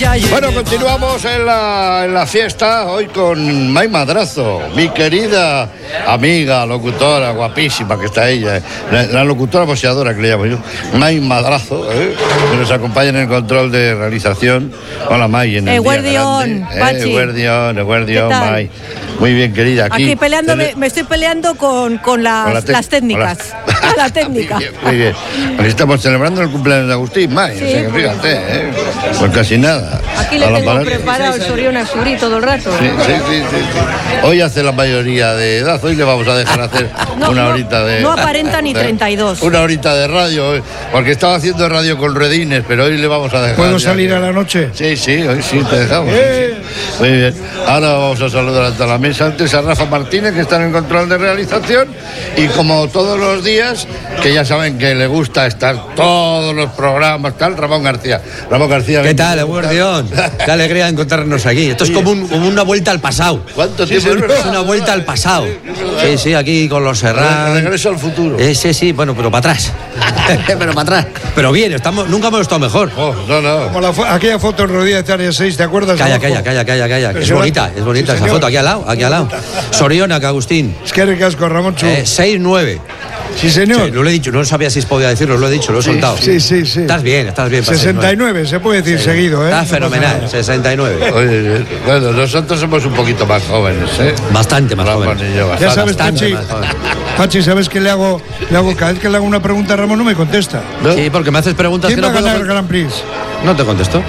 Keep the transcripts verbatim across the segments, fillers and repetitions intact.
Bueno, continuamos en la, en la fiesta hoy con May Madrazo, mi querida amiga, locutora, guapísima que está ella, la, la locutora boxeadora que le llamo yo, May Madrazo, ¿eh? que nos acompaña en el control de realización. Hola, May, en el Eguardión, Pachi. Eguardión, Eguardión, May. Muy bien, querida. Aquí, aquí peleando, me, me estoy peleando con, con, las, con la te- las técnicas. Con la, la técnica. Muy bien, muy bien. Aquí estamos celebrando el cumpleaños de Agustín, May. Sí, o sea, que fíjate, ¿eh? Pues casi nada. Aquí le tengo palabra. preparado el Soriona Suri todo el rato. Sí, sí, sí, sí, sí. Hoy hace la mayoría de edad, hoy le vamos a dejar hacer no, una horita de... No aparenta ni treinta y dos. Una horita de radio, porque estaba haciendo radio con Redines, pero hoy le vamos a dejar... ¿Puedo salir que... a la noche? Sí, sí, hoy sí te dejamos. Eh. Sí, sí. Muy bien. Ahora vamos a saludar ante la mesa antes a Rafa Martínez, que está en el control de realización, y como todos los días, que ya saben que le gusta estar todos los programas, tal, Ramón García. Ramón García. ¿Qué tal, Eguardión? Qué alegría encontrarnos aquí. Esto es como, un, como una vuelta al pasado. ¿Cuánto tiempo? Sí, es una vuelta al pasado. Sí, sí, aquí con los Serrano. Regreso al futuro. Eh, sí, sí, bueno, pero para atrás. pero para atrás. Pero bien, estamos, nunca hemos estado mejor. Oh, no, no. Como la fo- aquella foto en Rodilla de Área seis, ¿te acuerdas? Calla, calla, calla, calla, calla. Es bonita, es bonita sí, esa foto. Aquí al lado, aquí al lado. Soriona, que Agustín. Es que casco, Ramón Chu. Eh, seis nueve. Sí, señor. Sí, lo he dicho, no sabía si podía decirlo, lo he dicho, lo he sí, soltado. Sí, sí, sí. Estás bien, estás bien. sesenta y nueve, se puede decir sí. seguido, ¿eh? Está fenomenal, sesenta y nueve. Oye, bueno, nosotros somos un poquito más jóvenes, ¿eh? Bastante más Ramón jóvenes. Y yo, ya sabes, Pachi, Pachi, ¿sabes qué le hago? Le hago? Cada vez que le hago una pregunta a Ramón no me contesta. ¿No? Sí, porque me haces preguntas ¿Quién que va no a ganar puedo... el Grand Prix? No te contesto.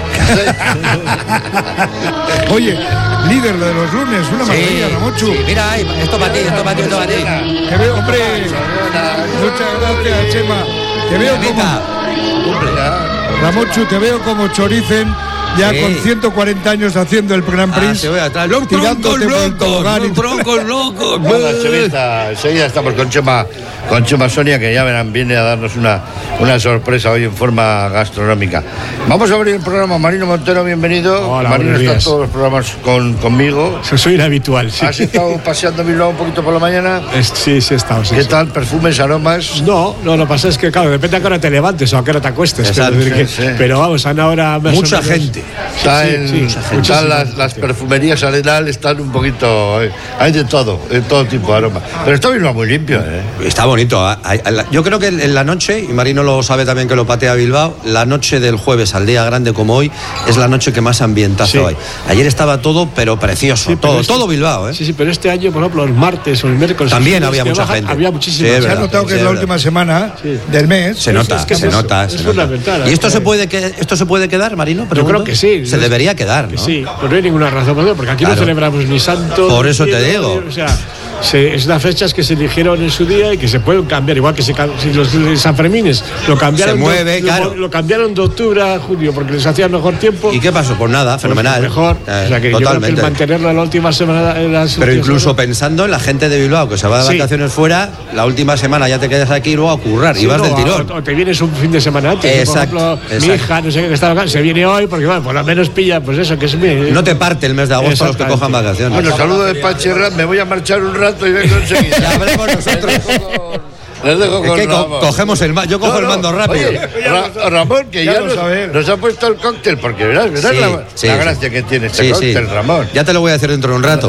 Oye, líder de los lunes, una maravilla, sí, Ramochu. Sí, mira, ahí, esto para ti, esto para ti, esto para ti. Te veo, hombre. Muchas gracias, Chema. Te veo como... Ramochu, te veo como Choricen, ya sí. con ciento cuarenta años haciendo el Grand Prix. Ah, se voy atrás. Los troncos locos, los troncos locos. Bueno, Chemita, enseguida estamos con Chema, con Chema Sonia, que ya verán, viene a darnos una, una sorpresa hoy en forma gastronómica. Vamos a abrir el programa. Marino Montero, bienvenido. Hola, Marino está en todos los programas con, conmigo. Soy inhabitual, sí. ¿Has estado paseando Bilbao un poquito por la mañana? Es, sí, sí he estado, sí. ¿Qué sí. tal? ¿Perfumes, aromas? No, no, lo que pasa es que, claro, depende a qué hora te levantes o a qué hora te acuestes. Exacto, pero, sí, sí. pero vamos, han ahora... Mucha gente. Está sí, en, sí, sí, están las, las perfumerías Arenal, están un poquito... Eh, hay de todo, de todo tipo de aromas. Pero está Bilbao muy limpio, ¿eh? Está bonito. Yo creo que en la noche, y Marino lo sabe también que lo patea Bilbao, la noche del jueves al día grande como hoy es la noche que más ambientazo sí. hay. Ayer estaba todo, pero precioso. Sí, pero todo, este, todo Bilbao, ¿eh? Sí, sí, pero este año, por ejemplo, los martes o el miércoles... También había mucha baja, gente. Había muchísima sí, gente. Se ha notado que sí, es la verdad. última semana sí. del mes. Se nota, es que se, es, nota, es se nota. Ventana, ¿Y esto se, puede que, esto se puede quedar, Marino? Yo creo que sí. Se debería quedar, ¿no? Sí, pero no hay ninguna razón, porque aquí claro. no celebramos ni santo... Por eso te digo. O sea... Se, es unas fechas que se eligieron en su día y que se pueden cambiar, igual que se, si los, los Sanfermines lo cambiaron, se mueve, de, claro. lo, lo cambiaron de octubre a junio porque les hacía mejor tiempo. ¿Y qué pasó? Pues nada, fenomenal. Pues mejor, eh, o sea que totalmente. Yo creo que el mantenerlo en la última semana. En las Pero incluso semanas. Pensando en la gente de Bilbao que se va de sí. vacaciones fuera, la última semana ya te quedas aquí y luego a currar sí, y vas no, del tirón. O, o te vienes un fin de semana antes. Exacto, Por ejemplo, exacto. mi hija, no sé qué, que está acá, se viene hoy porque, bueno, por lo menos pilla, pues eso, que es mi. No te parte el mes de agosto a los que cojan vacaciones. Bueno, saludo de Pachi Herrán, me voy a marchar un rato y vengo enseguida. Ya hablemos nosotros. Les dejo con es que co cogemos el mando, yo cojo no, no. el mando rápido. Oye, Ra Ramón, que ya, ya nos, nos ha puesto el cóctel, porque verás, verás sí, la, sí, la gracia sí. que tiene este sí, cóctel, sí. Ramón. Ya te lo voy a hacer dentro de un rato.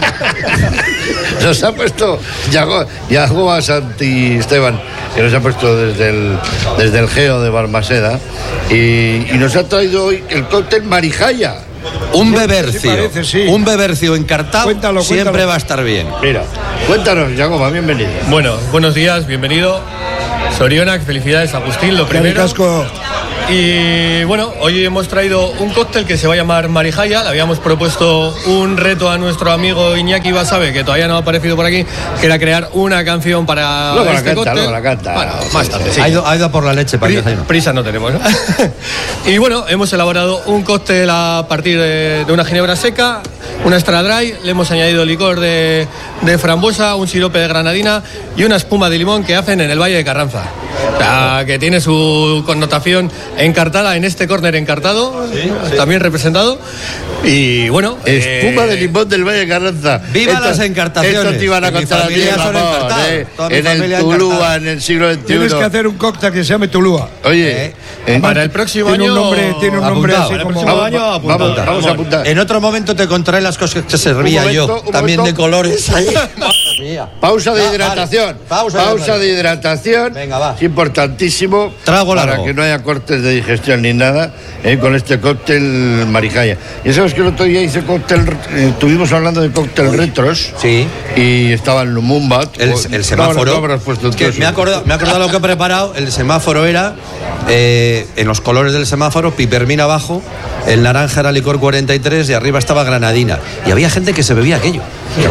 Nos ha puesto Yago, Yago a Santi Esteban, que nos ha puesto desde el, desde el Geo de Balmaseda, y, y nos ha traído hoy el cóctel Marijaya. Un bebercio, sí parece, sí. un bebercio encartado cuéntalo, siempre cuéntalo. va a estar bien. Mira, cuéntanos, Yagoba, bienvenido. Bueno, buenos días, bienvenido. Soriona, felicidades, Agustín, lo primero. Casco. Y bueno, hoy hemos traído un cóctel que se va a llamar Marijaya. Le habíamos propuesto un reto a nuestro amigo Iñaki Basabe, que todavía no ha aparecido por aquí, que era crear una canción para luego este la canta, cóctel. Luego la canta. Bueno, más tarde, sí. Ha ido, ha ido por la leche para Pri el Prisa no tenemos, ¿no? Y bueno, hemos elaborado un cóctel a partir de, de una ginebra seca, una extra dry, le hemos añadido licor de, de frambuesa, un sirope de granadina y una espuma de limón que hacen en el Valle de Carranza. O sea, que tiene su connotación encartada en este córner encartado, ¿sí? Sí. También representado. Y bueno, espuma eh... de limón del Valle de Carranza. ¡Viva Esto, las encartaciones! Esto te iban a contar a ti, ¿eh? En el Tulúa, en el siglo veintiuno. Tienes que hacer un cóctel que se llame Tulúa. Oye, eh, eh, para el próximo tiene año. Un nombre, tiene un nombre así como. Vamos, año, vamos, vamos a apuntar. En otro momento te contaré las cosas que servía momento, yo, también momento. De colores. Pausa de hidratación. Ah, vale. Pausa, Pausa de hidratación. Venga, va. Es importantísimo. Trago para largo. que no haya cortes de digestión ni nada eh, con este cóctel Marijaya. Y sabes que el otro día hice cóctel, eh, estuvimos hablando de cóctel Uy. retros. Sí. Y estaba el Lumumba. El, el semáforo. No, no, no, que me he acordado, me he acordado lo que he preparado. El semáforo era, eh, en los colores del semáforo, pipermina abajo, el naranja era licor cuarenta y tres y arriba estaba granadina. Y había gente que se bebía aquello.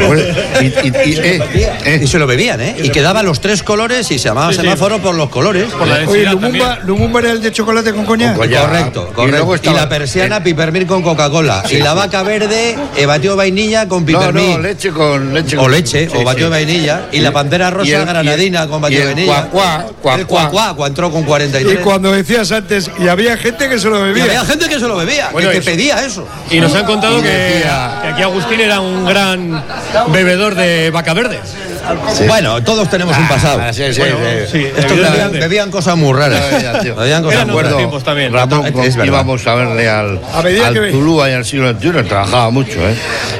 Y, y, y, eh, eh. y se lo bebían, ¿eh? Y quedaban los tres colores y se llamaba sí, semáforo sí. por los colores. Por la Oye, Lumumba, Lumumba era el de chocolate con coñac. Con correcto, correcto. Y, y la persiana, eh. pipermir con Coca-Cola. Sí, y la sí. vaca verde, eh, batió vainilla con pipermir. No, no, leche con leche. O leche, sí, o batió sí. vainilla. Y la pantera rosa, el, granadina el, con batió vainilla. Cuacuá, cuacuá. El cuacuá, entró con cuarenta y tres. Y cuando decías antes, y había gente que se lo bebía. Y había gente que se lo bebía, bueno, que, que pedía eso. Y nos han contado que, que aquí Agustín era un gran bebedor de vaca verde. Sí. Bueno, todos tenemos un pasado. Ah, sí, sí, bueno, sí. sí, Estos bebían, bebían cosas muy raras. Bebían cosas muy raras. También. Ramón, íbamos a verle al, al Tulúa y al siglo veintiuno, trabajaba mucho, ¿eh?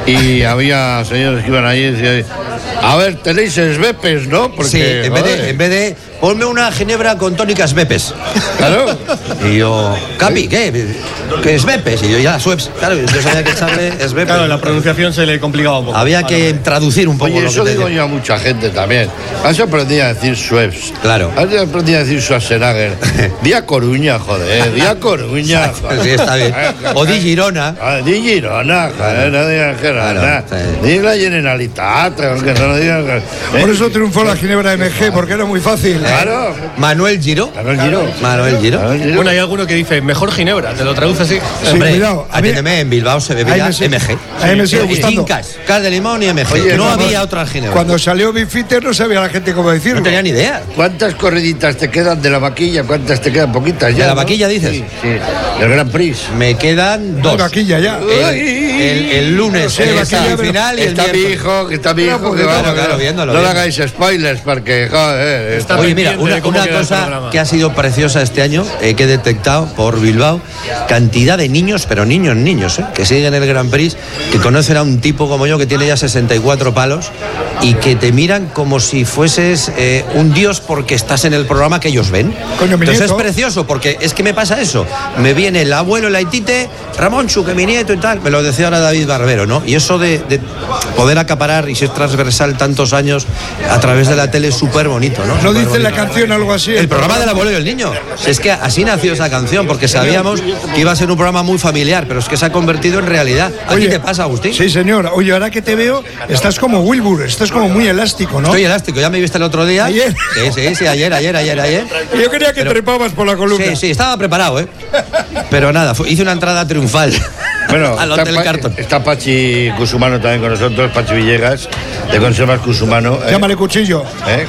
Y había señores que iban ahí y decían, a ver, tenéis esbepes, ¿no? Porque, sí, en vez, de, en vez de, ponme una ginebra con tónicas bepes. Claro. Y yo, Capi, ¿qué? ¿Qué es bepes? Y yo, ya, sueps. Claro, yo sabía que echarle esbepes. Claro, la pronunciación se le complicaba un poco. Había que vale. traducir un poco. Oye, lo eso que digo yo a mucha gente también. Has aprendido a decir Schweppes. Claro. Has aprendido a decir Schwarzenegger. Día Coruña, joder. Día Coruña. Sí, está bien. O di Girona. Ah, di Girona, joder. No digas que nada. Di la Generalitat. Aunque no digas que... Por eso triunfó la Ginebra M G, porque era muy fácil. Claro. Manuel Giro. Manuel Giro. Manuel Giro. Bueno, hay alguno que dice mejor Ginebra. Te lo traduce así. Sí, Hombre, cuidado. Atiéndeme, en Bilbao se bebía M G. A mí me sigue gustando. Fincas, cal de limón y M G. Oye, no vamos, había otra Ginebra. Cuando salió Bifitter no sabía la gente cómo decirlo. No tenía ni idea. ¿Cuántas corriditas te quedan de la vaquilla? ¿Cuántas te quedan? Poquitas ya. ¿De la ¿no? vaquilla dices? Sí, sí. Del Gran Prix. Me quedan dos. La vaquilla ya. El, el, el lunes sí, el vaquilla, final y el está mi hijo, que está mi hijo. No, que claro, va, claro, viéndolo, no le viendo. hagáis spoilers porque, joder. Está Oye, mira, una, una cosa que ha sido preciosa este año, eh, que he detectado por Bilbao, cantidad de niños, pero niños, niños, eh, que siguen el Gran Prix, que conocen a un tipo como yo que tiene ya sesenta y cuatro palos y que te miran como si fueses eh, un dios porque estás en el programa que ellos ven. Coño, Entonces es precioso porque es que me pasa eso. Me viene el abuelo, el Aitite, Ramonchu, que mi nieto y tal. Me lo decía ahora David Barbero, ¿no? Y eso de, de poder acaparar y ser transversal tantos años a través de la tele es súper bonito, ¿no? ¿No dice la canción algo así? El programa del abuelo y el niño. Es que así nació esa canción, porque sabíamos que iba a ser un programa muy familiar, pero es que se ha convertido en realidad. ¿A ti te pasa, Agustín? Sí, señor. Oye, ahora que te veo, estás como Wilbur, estás como muy elástico, ¿no? Estoy elástico, ya me viste el otro día. ¿Ayer? Sí, sí, sí, ayer, ayer, ayer, ayer. Yo quería que pero, trepabas por la columna. Sí, sí, estaba preparado, ¿eh? Pero nada, hice una entrada triunfal. Bueno, al está, Hotel pa Carton. Está Pachi Cusumano también con nosotros, Pachi Villegas, de Conservas Cusumano. ¿eh? Llámale cuchillo. ¿Eh?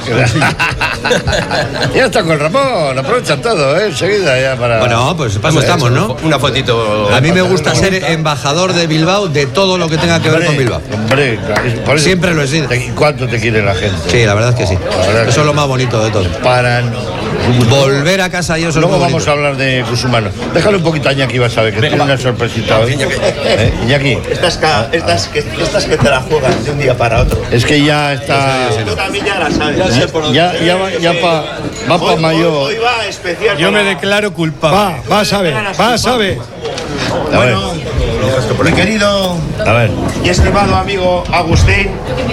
Ya está con Ramón, aprovechan todo, ¿eh? Enseguida ya para... Bueno, pues para eso estamos, ¿no? Una fotito. A mí me gusta ser embajador de Bilbao de todo lo que tenga que ver hombre, con Bilbao. Hombre, por eso, siempre lo he sido. ¿Cuánto te quiere la gente? Sí, la verdad es que sí. Eso es lo más bonito de todo. Para volver a casa y eso. Luego es vamos bonito. a hablar de Cusumano. Déjale un poquito a Iñaki, vas a ver que tiene una sorpresita hoy. ¿Eh? Iñaki. Estas, estas, que, estas que te la juegas de un día para otro. Es que ya está. Tú también ya la sabes. Ya, sé por ya, ya va, ya pa, va para mayor. Hoy va especial. Yo me declaro culpable. Va, va a saber, va a saber. Bueno, mi querido a ver. y estimado amigo Agustín.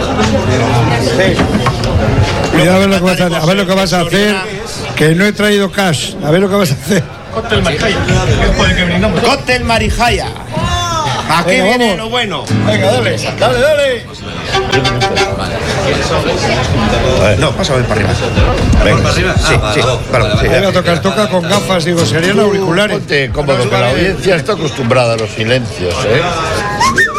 Cuidado a ver lo que vas a hacer, a ver lo que vas a hacer, que no he traído cash, a ver lo que vas a hacer. Cóctel Marijaya. Cóctel Marijaya. ¿A qué Venga, viene vamos. lo bueno? Venga, dale, dale, dale. No, pásame para arriba. Venga. ¿Para arriba? Sí, Ah, sí, vale, claro, vale, sí. vale. Venga, a tocar, toca con gafas, digo, serían auriculares. Ponte cómodo, que la audiencia está acostumbrada a los silencios, ¿eh?